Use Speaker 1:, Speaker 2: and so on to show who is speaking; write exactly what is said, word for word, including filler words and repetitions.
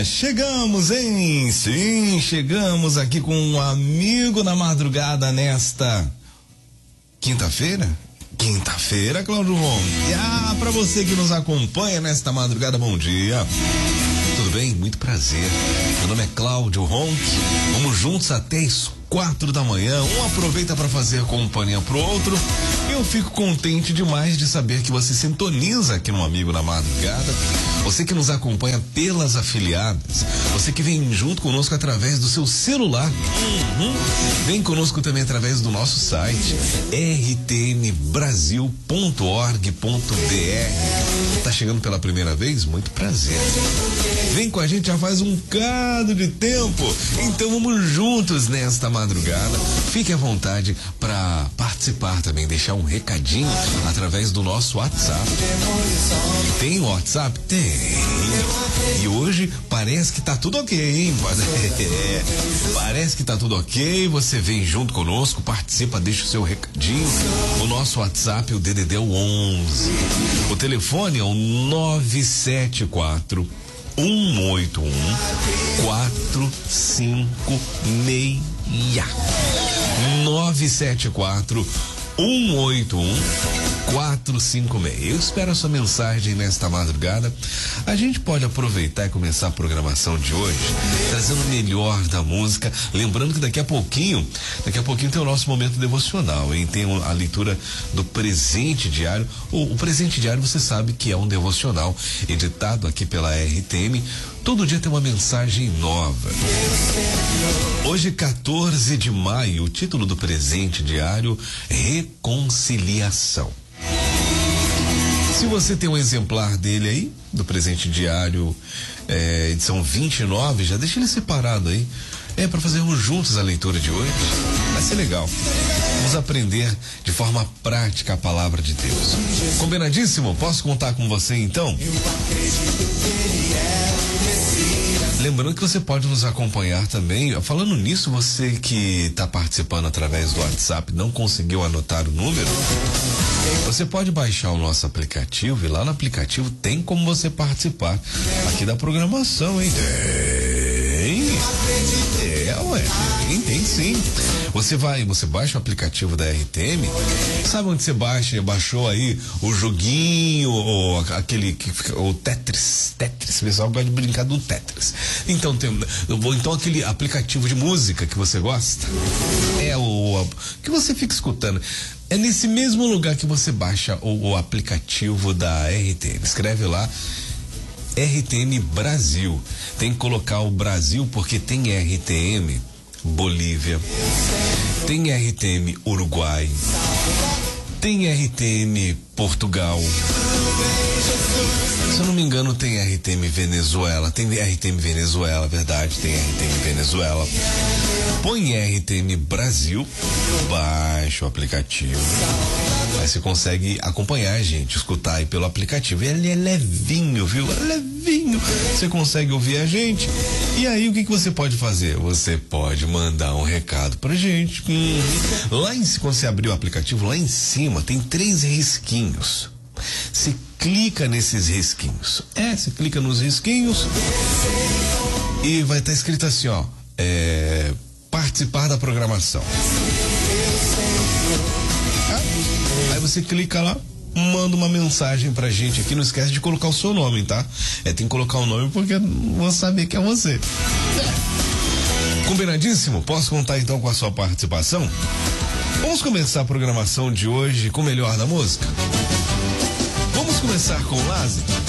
Speaker 1: Chegamos, hein? Sim, chegamos aqui com um amigo na madrugada nesta quinta-feira. Quinta-feira, Cláudio Ron. E ah, pra você que nos acompanha nesta madrugada, bom dia. Tudo bem? Muito prazer. Meu nome é Cláudio Ronk. Vamos juntos até as quatro da manhã. Um aproveita para fazer companhia pro outro. Eu fico contente demais de saber que você sintoniza aqui no Amigo na Madrugada. Você que nos acompanha pelas afiliadas. Você que vem junto conosco através do seu celular. Uhum. Vem conosco também através do nosso site r t m brasil ponto org ponto b r. Tá chegando pela primeira vez? Muito prazer. Vem com a gente já faz um bocado de tempo. Então vamos juntos nesta madrugada. Fique à vontade para participar também, deixar um recadinho através do nosso WhatsApp. Tem WhatsApp? Tem. E hoje parece que tá tudo ok, hein? É, parece que tá tudo ok. Você vem junto conosco, participa, deixa o seu recadinho. O nosso WhatsApp, o D D D é o onze. O telefone é o nove sete quatro um oito um quatro cinco seis. nove sete quatro um oito um quatro cinco seis. Eu espero a sua mensagem nesta madrugada. A gente pode aproveitar e começar a programação de hoje trazendo o melhor da música, lembrando que daqui a pouquinho daqui a pouquinho tem o nosso momento devocional, hein? Tem a leitura do presente diário. O, o presente diário, você sabe que é um devocional editado aqui pela R T M. Todo dia tem uma mensagem nova. Hoje, quatorze de maio, o título do presente diário, Reconciliação. Se você tem um exemplar dele aí, do presente diário, é, edição vinte e nove, já deixa ele separado aí. É para fazermos juntos a leitura de hoje. Vai ser legal. Vamos aprender de forma prática a palavra de Deus. Combinadíssimo? Posso contar com você então? Lembrando que você pode nos acompanhar também. Falando nisso, você que está participando através do WhatsApp, não conseguiu anotar o número, você pode baixar o nosso aplicativo e lá no aplicativo tem como você participar aqui da programação, hein? Tem. É, ué, tem, tem sim. Você vai, você baixa o aplicativo da R T M, sabe onde você baixa? Baixou aí o joguinho, ou aquele que fica, o Tetris, Tetris, o pessoal gosta de brincar do Tetris. Então tem, então aquele aplicativo de música que você gosta, é o, o que você fica escutando. É nesse mesmo lugar que você baixa o, o aplicativo da R T M. Escreve lá R T M Brasil. Tem que colocar o Brasil porque tem R T M Bolívia, tem R T M Uruguai, tem R T M Portugal. Se eu não me engano, tem R T M Venezuela. Tem R T M Venezuela, verdade, tem R T M Venezuela. Põe R T M Brasil, baixa o aplicativo. Aí você consegue acompanhar a gente, escutar aí pelo aplicativo. Ele é levinho, viu? É levinho. Você consegue ouvir a gente. E aí, o que, que você pode fazer? Você pode mandar um recado pra gente. Hum. Lá em, quando você abrir o aplicativo, lá em cima tem três risquinhos. Você clica nesses risquinhos. É, você clica nos risquinhos e vai estar escrito assim, ó. É, participar da programação. Aí você clica lá, manda uma mensagem pra gente aqui. Não esquece de colocar o seu nome, tá? É, tem que colocar o nome porque eu não vou saber que é você. É. Combinadíssimo? Posso contar então com a sua participação? Vamos começar a programação de hoje com o melhor da música? Vamos começar com o Lázaro?